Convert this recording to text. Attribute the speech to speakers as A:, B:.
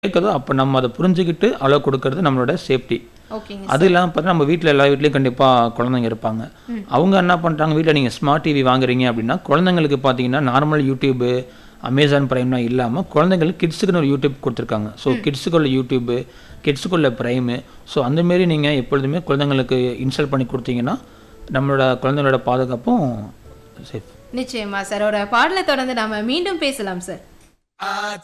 A: கேட்குதோ அப்போ நம்ம அதை புரிஞ்சுக்கிட்டு அளவு கொடுக்கறது நம்மளோட சேஃப்டி.
B: ஓகேங்க
A: அது
B: சார்.
A: இல்லாமல் பார்த்தா நம்ம வீட்டில் எல்லா வீட்லேயும் கண்டிப்பாக குழந்தைங்க இருப்பாங்க. அவங்க என்ன பண்ணுறாங்க, வீட்டில் நீங்கள் ஸ்மார்ட் டிவி வாங்குறீங்க அப்படின்னா குழந்தைங்களுக்கு பார்த்தீங்கன்னா நார்மல் யூடியூபு அமேசான் ப்ரைம்லாம் இல்லாமல் குழந்தைங்களுக்கு கிட்ஸுக்குன்னு ஒரு யூடியூப் கொடுத்துருக்காங்க. ஸோ கிட்ஸுக்குள்ள யூடியூபு, கிட்ஸுக்குள்ள ப்ரைமு, ஸோ அந்தமாரி நீங்கள் எப்பொழுதுமே குழந்தைங்களுக்கு இன்ஸ்டால் பண்ணி கொடுத்தீங்கன்னா நம்மளோட குழந்தைங்களோட பாதுகாப்பும் சேஃப்.
B: நிச்சயமா சார். ஒரு பாடலை தொடர்ந்து நாம மீண்டும் பேசலாம் சார்.